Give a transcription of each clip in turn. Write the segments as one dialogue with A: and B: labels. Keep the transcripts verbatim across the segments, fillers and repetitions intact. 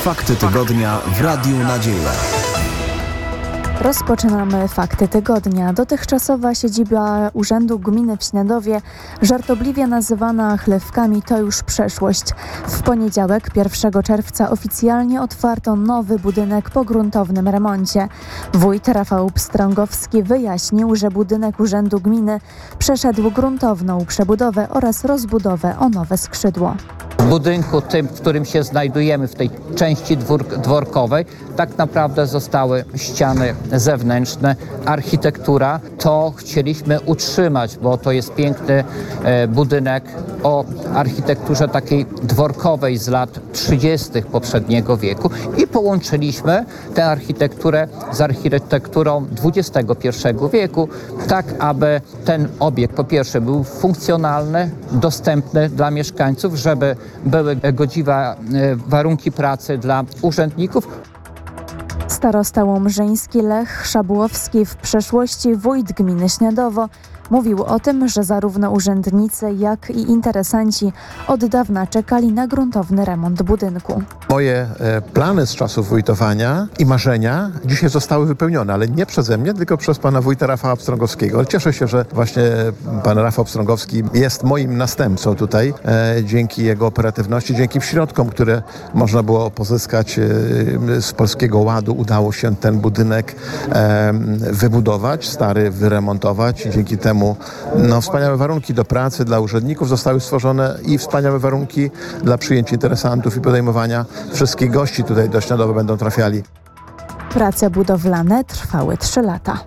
A: Fakty tygodnia w Radiu Nadzieja.
B: Rozpoczynamy Fakty Tygodnia. Dotychczasowa siedziba Urzędu Gminy w Śniadowie, żartobliwie nazywana chlewkami, to już przeszłość. W poniedziałek, pierwszego czerwca, oficjalnie otwarto nowy budynek po gruntownym remoncie. Wójt Rafał Pstrągowski wyjaśnił, że budynek Urzędu Gminy przeszedł gruntowną przebudowę oraz rozbudowę o nowe skrzydło.
C: W budynku tym, w którym się znajdujemy, w tej części dwór, dworkowej, tak naprawdę zostały ściany zewnętrzne, architektura. To chcieliśmy utrzymać, bo to jest piękny e, budynek o architekturze takiej dworkowej z lat trzydziestych poprzedniego wieku i połączyliśmy tę architekturę z architekturą dwudziestego pierwszego wieku, tak aby ten obiekt po pierwsze był funkcjonalny, dostępny dla mieszkańców, żeby były godziwe warunki pracy dla urzędników.
B: Starosta łomżyński Lech Szabłowski, w przeszłości wójt gminy Śniadowo, mówił o tym, że zarówno urzędnicy, jak i interesanci od dawna czekali na gruntowny remont budynku.
D: Moje e, plany z czasów wójtowania i marzenia dzisiaj zostały wypełnione, ale nie przeze mnie, tylko przez pana wójta Rafała Pstrągowskiego. Cieszę się, że właśnie pan Rafał Pstrągowski jest moim następcą tutaj, e, dzięki jego operatywności, dzięki środkom, które można było pozyskać e, z Polskiego Ładu. Udało się ten budynek e, wybudować, stary wyremontować. Dzięki temu No, wspaniałe warunki do pracy dla urzędników zostały stworzone i wspaniałe warunki dla przyjęcia interesantów i podejmowania wszystkich gości tutaj do Śniadowa będą trafiali.
B: Prace budowlane trwały trzy lata.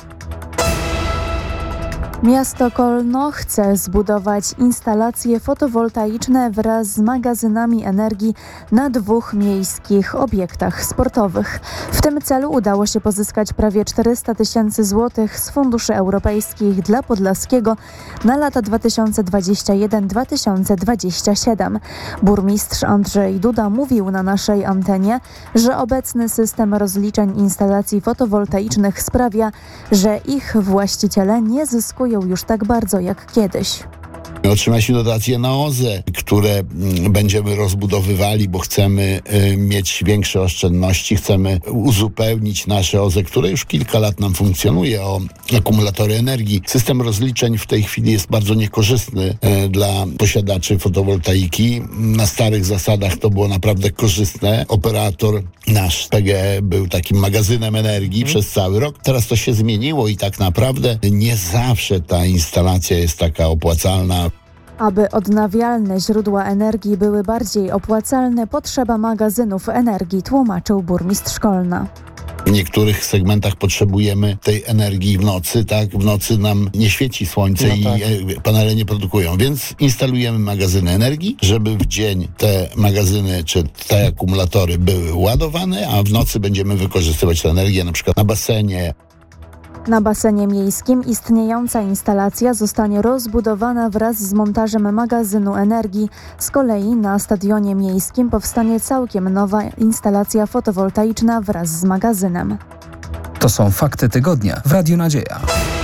B: Miasto Kolno chce zbudować instalacje fotowoltaiczne wraz z magazynami energii na dwóch miejskich obiektach sportowych. W tym celu udało się pozyskać prawie czterysta tysięcy złotych z funduszy europejskich dla Podlaskiego na lata dwa tysiące dwudziesty pierwszy do dwa tysiące dwudziestego siódmego. Burmistrz Andrzej Duda mówił na naszej antenie, że obecny system rozliczeń instalacji fotowoltaicznych sprawia, że ich właściciele nie zyskują już tak bardzo jak kiedyś.
E: Otrzymaliśmy dotacje na O Z E, które będziemy rozbudowywali, bo chcemy y, mieć większe oszczędności, chcemy uzupełnić nasze O Z E, które już kilka lat nam funkcjonuje, o akumulatory energii. System rozliczeń w tej chwili jest bardzo niekorzystny y, dla posiadaczy fotowoltaiki. Na starych zasadach to było naprawdę korzystne. Operator nasz P G E był takim magazynem energii hmm. przez cały rok. Teraz to się zmieniło i tak naprawdę nie zawsze ta instalacja jest taka opłacalna.
B: Aby odnawialne źródła energii były bardziej opłacalne, potrzeba magazynów energii, tłumaczył burmistrz Kolna.
E: W niektórych segmentach potrzebujemy tej energii w nocy, tak? W nocy nam nie świeci słońce no tak. i panele nie produkują, więc instalujemy magazyny energii, żeby w dzień te magazyny czy te akumulatory były ładowane, a w nocy będziemy wykorzystywać tę energię na przykład na basenie.
B: Na basenie miejskim istniejąca instalacja zostanie rozbudowana wraz z montażem magazynu energii. Z kolei na stadionie miejskim powstanie całkiem nowa instalacja fotowoltaiczna wraz z magazynem.
A: To są Fakty Tygodnia w Radiu Nadzieja.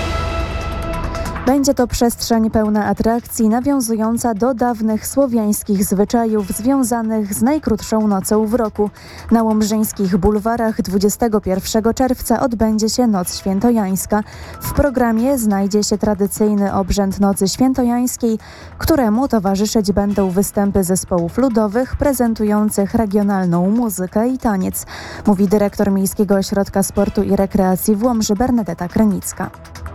B: Będzie to przestrzeń pełna atrakcji, nawiązująca do dawnych słowiańskich zwyczajów związanych z najkrótszą nocą w roku. Na łomżyńskich bulwarach dwudziestego pierwszego czerwca odbędzie się Noc Świętojańska. W programie znajdzie się tradycyjny obrzęd Nocy Świętojańskiej, któremu towarzyszyć będą występy zespołów ludowych prezentujących regionalną muzykę i taniec, mówi dyrektor Miejskiego Ośrodka Sportu i Rekreacji w Łomży Bernadeta Krynicka.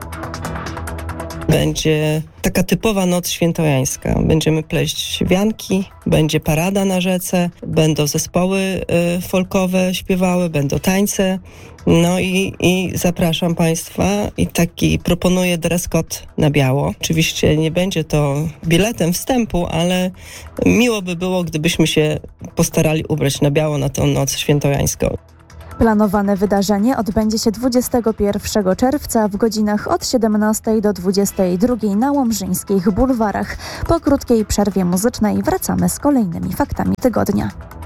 F: Będzie taka typowa noc świętojańska. Będziemy pleść wianki, będzie parada na rzece, będą zespoły y, folkowe śpiewały, będą tańce. No i, i zapraszam Państwa i taki proponuję dress code na biało. Oczywiście nie będzie to biletem wstępu, ale miło by było, gdybyśmy się postarali ubrać na biało na tę noc świętojańską.
B: Planowane wydarzenie odbędzie się dwudziestego pierwszego czerwca w godzinach od siedemnastej do dwudziestej drugiej na łomżyńskich bulwarach. Po krótkiej przerwie muzycznej wracamy z kolejnymi faktami tygodnia.